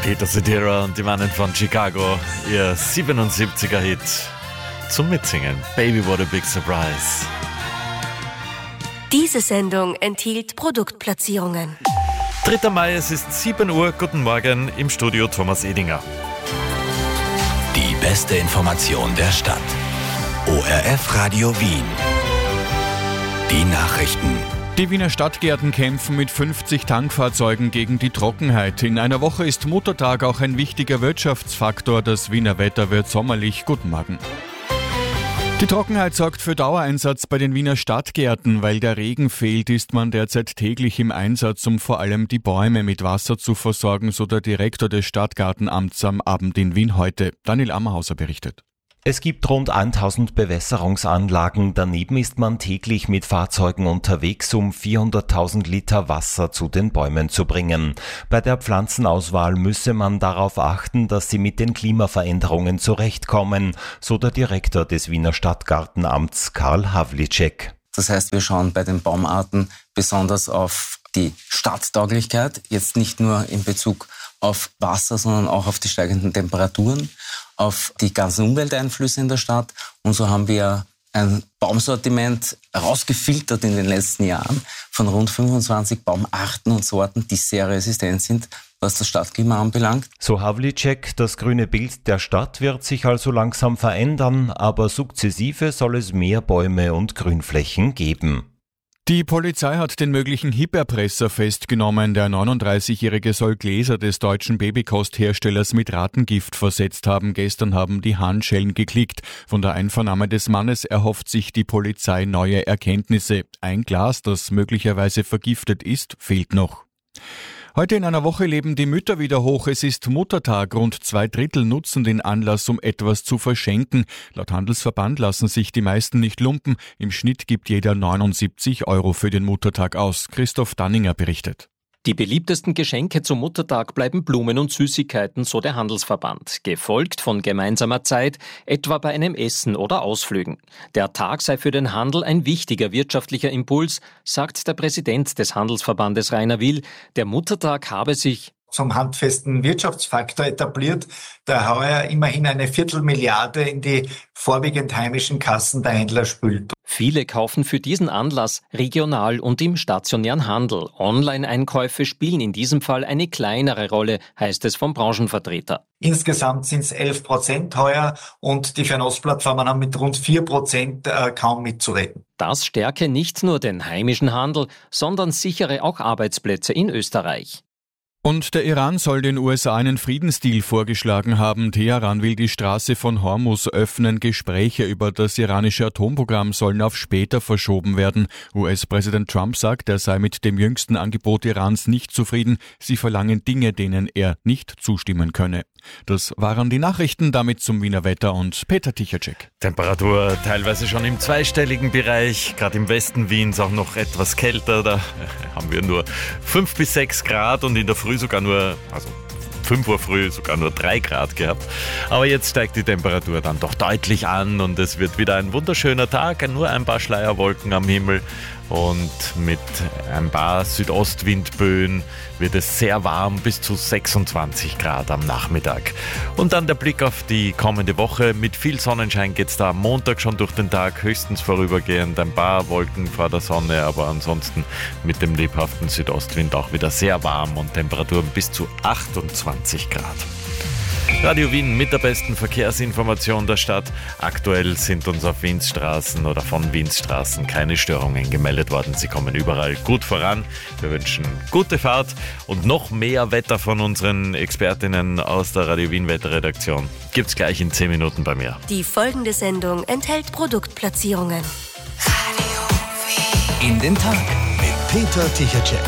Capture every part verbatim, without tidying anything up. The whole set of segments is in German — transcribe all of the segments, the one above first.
Peter Cetera und die Mannen von Chicago, ihr siebenundsiebziger-Hit zum Mitsingen. Baby, what a big surprise. Diese Sendung enthielt Produktplatzierungen. dritter Mai, es ist sieben Uhr. Guten Morgen, im Studio Thomas Edinger. Die beste Information der Stadt. O R F Radio Wien. Die Nachrichten. Die Wiener Stadtgärten kämpfen mit fünfzig Tankfahrzeugen gegen die Trockenheit. In einer Woche ist Muttertag auch ein wichtiger Wirtschaftsfaktor. Das Wiener Wetter wird sommerlich. Guten Morgen. Die Trockenheit sorgt für Dauereinsatz bei den Wiener Stadtgärten. Weil der Regen fehlt, ist man derzeit täglich im Einsatz, um vor allem die Bäume mit Wasser zu versorgen, so der Direktor des Stadtgartenamts am Abend in Wien heute. Daniel Ammerhauser berichtet. Es gibt rund tausend Bewässerungsanlagen. Daneben ist man täglich mit Fahrzeugen unterwegs, um vierhunderttausend Liter Wasser zu den Bäumen zu bringen. Bei der Pflanzenauswahl müsse man darauf achten, dass sie mit den Klimaveränderungen zurechtkommen, so der Direktor des Wiener Stadtgartenamts Karl Havlicek. Das heißt, wir schauen bei den Baumarten besonders auf die Stadttauglichkeit, jetzt nicht nur in Bezug auf Wasser, sondern auch auf die steigenden Temperaturen, auf die ganzen Umwelteinflüsse in der Stadt. Und so haben wir ein Baumsortiment herausgefiltert in den letzten Jahren von rund fünfundzwanzig Baumarten und Sorten, die sehr resistent sind, was das Stadtklima anbelangt. So Havlicek, das grüne Bild der Stadt wird sich also langsam verändern, aber sukzessive soll es mehr Bäume und Grünflächen geben. Die Polizei hat den möglichen Hip-Erpresser festgenommen. Der neununddreißigjährige soll Gläser des deutschen Babykostherstellers mit Ratengift versetzt haben. Gestern haben die Handschellen geklickt. Von der Einvernahme des Mannes erhofft sich die Polizei neue Erkenntnisse. Ein Glas, das möglicherweise vergiftet ist, fehlt noch. Heute in einer Woche leben die Mütter wieder hoch. Es ist Muttertag. Rund zwei Drittel nutzen den Anlass, um etwas zu verschenken. Laut Handelsverband lassen sich die meisten nicht lumpen. Im Schnitt gibt jeder neunundsiebzig Euro für den Muttertag aus. Christoph Danninger berichtet. Die beliebtesten Geschenke zum Muttertag bleiben Blumen und Süßigkeiten, so der Handelsverband, gefolgt von gemeinsamer Zeit, etwa bei einem Essen oder Ausflügen. Der Tag sei für den Handel ein wichtiger wirtschaftlicher Impuls, sagt der Präsident des Handelsverbandes Rainer Will. Der Muttertag habe sich zum handfesten Wirtschaftsfaktor etabliert, der heuer immerhin eine Viertelmilliarde in die vorwiegend heimischen Kassen der Händler spült. Viele kaufen für diesen Anlass regional und im stationären Handel. Online-Einkäufe spielen in diesem Fall eine kleinere Rolle, heißt es vom Branchenvertreter. Insgesamt sind es elf Prozent heuer und die Fernost-Plattformen haben mit rund vier Prozent äh, kaum mitzureden. Das stärke nicht nur den heimischen Handel, sondern sichere auch Arbeitsplätze in Österreich. Und der Iran soll den U S A einen Friedensdeal vorgeschlagen haben. Teheran will die Straße von Hormuz öffnen. Gespräche über das iranische Atomprogramm sollen auf später verschoben werden. U S-Präsident Trump sagt, er sei mit dem jüngsten Angebot Irans nicht zufrieden. Sie verlangen Dinge, denen er nicht zustimmen könne. Das waren die Nachrichten, damit zum Wiener Wetter und Peter Tichacek. Temperatur teilweise schon im zweistelligen Bereich, gerade im Westen Wiens auch noch etwas kälter, da haben wir nur fünf bis sechs Grad und in der Früh sogar nur, also fünf Uhr früh sogar nur drei Grad gehabt. Aber jetzt steigt die Temperatur dann doch deutlich an und es wird wieder ein wunderschöner Tag, nur ein paar Schleierwolken am Himmel. Und mit ein paar Südostwindböen wird es sehr warm, bis zu sechsundzwanzig Grad am Nachmittag. Und dann der Blick auf die kommende Woche. Mit viel Sonnenschein geht es da am Montag schon durch den Tag, höchstens vorübergehend ein paar Wolken vor der Sonne, aber ansonsten mit dem lebhaften Südostwind auch wieder sehr warm und Temperaturen bis zu achtundzwanzig Grad. Radio Wien mit der besten Verkehrsinformation der Stadt. Aktuell sind uns auf Wiens Straßen oder von Wiens Straßen keine Störungen gemeldet worden. Sie kommen überall gut voran. Wir wünschen gute Fahrt und noch mehr Wetter von unseren Expertinnen aus der Radio Wien Wetterredaktion gibt's gleich in zehn Minuten bei mir. Die folgende Sendung enthält Produktplatzierungen. Radio Wien. In den Tag mit Peter Tichacek.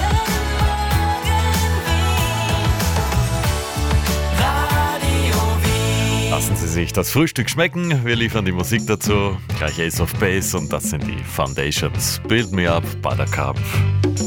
Lassen Sie sich das Frühstück schmecken. Wir liefern die Musik dazu. Gleich Ace of Base und das sind die Foundations. Build Me Up, Buttercup.